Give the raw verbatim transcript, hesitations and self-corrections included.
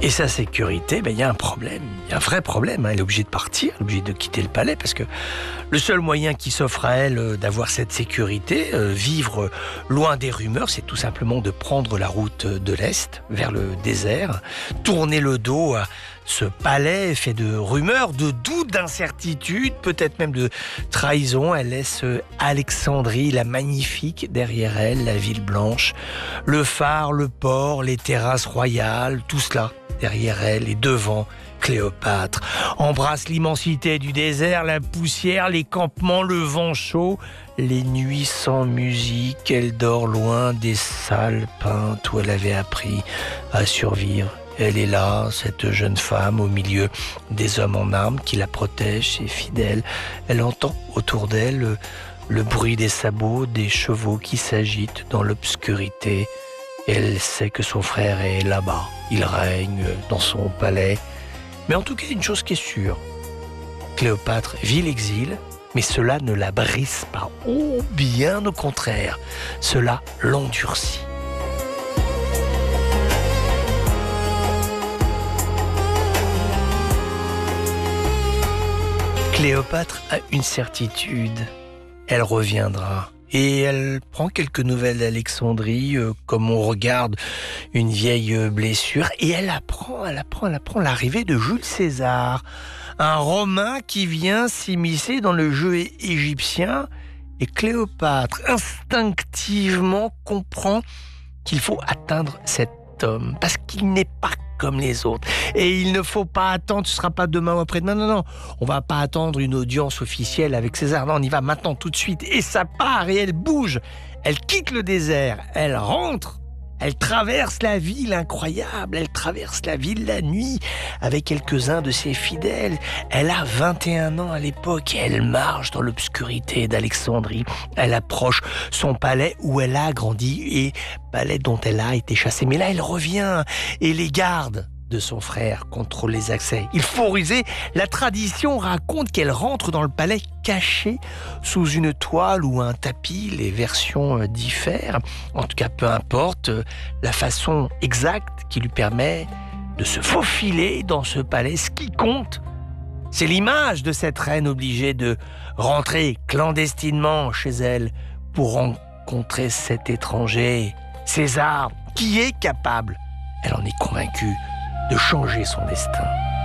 Et sa sécurité, ben, il y a un problème, il y a un vrai problème. Hein. Elle est obligée de partir, elle est obligée de quitter le palais parce que le seul moyen qui s'offre à elle euh, d'avoir cette sécurité, euh, vivre loin des rumeurs, c'est tout simplement de prendre la route de l'Est vers le désert, tourner le dos à ce palais fait de rumeurs, de doutes, d'incertitudes, peut-être même de trahison. Elle laisse Alexandrie, la magnifique, derrière elle, la ville blanche, le phare, le port, les terrasses royales, tout cela derrière elle et devant Cléopâtre. Embrasse l'immensité du désert, la poussière, les campements, le vent chaud, les nuits sans musique. Elle dort loin des salles peintes où elle avait appris à survivre. Elle est là, cette jeune femme, au milieu des hommes en armes qui la protègent, ses fidèles. Elle entend autour d'elle le, le bruit des sabots, des chevaux qui s'agitent dans l'obscurité. Elle sait que son frère est là-bas. Il règne dans son palais. Mais en tout cas, une chose qui est sûre, Cléopâtre vit l'exil, mais cela ne la brise pas. Oh, bien au contraire, cela l'endurcit. Cléopâtre a une certitude, elle reviendra. Et elle prend quelques nouvelles d'Alexandrie, euh, comme on regarde une vieille blessure, et elle apprend, elle apprend, elle apprend l'arrivée de Jules César, un Romain qui vient s'immiscer dans le jeu é- égyptien. Et Cléopâtre, instinctivement, comprend qu'il faut atteindre cet homme, parce qu'il n'est pas comme les autres. Et il ne faut pas attendre, ce ne sera pas demain ou après-demain, non, non. On ne va pas attendre une audience officielle avec César, non, on y va maintenant, tout de suite. Et ça part, et elle bouge, elle quitte le désert, elle rentre, elle traverse la ville incroyable, elle traverse la ville la nuit avec quelques-uns de ses fidèles. Elle a vingt et un ans à l'époque et elle marche dans l'obscurité d'Alexandrie. Elle approche son palais où elle a grandi et palais dont elle a été chassée. Mais là, elle revient et les gardes de son frère contrôlent les accès. Il faut ruser. La tradition raconte qu'elle rentre dans le palais cachée sous une toile ou un tapis. Les versions diffèrent. En tout cas, peu importe la façon exacte qui lui permet de se faufiler dans ce palais. Ce qui compte, c'est l'image de cette reine obligée de rentrer clandestinement chez elle pour rencontrer cet étranger, César, qui est capable, elle en est convaincue, de changer son destin.